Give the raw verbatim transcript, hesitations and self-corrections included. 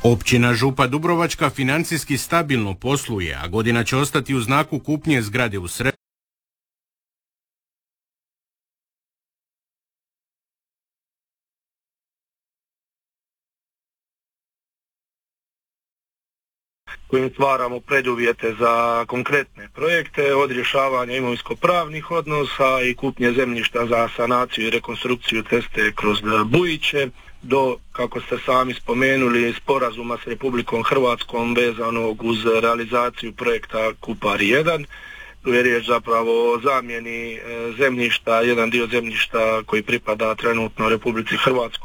Općina Župa Dubrovačka financijski stabilno posluje, a godina će ostati u znaku kupnje zgrade u Srebrnu. Kojim stvaramo preduvjete za konkretne projekte od rješavanja imovinsko-pravnih odnosa i kupnje zemljišta za sanaciju i rekonstrukciju ceste kroz Bujiće, do, kako ste sami spomenuli, sporazuma s Republikom Hrvatskom vezanog uz realizaciju projekta Kupari jedan. Tu je riječ zapravo o zamjeni zemljišta, jedan dio zemljišta koji pripada trenutno Republici Hrvatskoj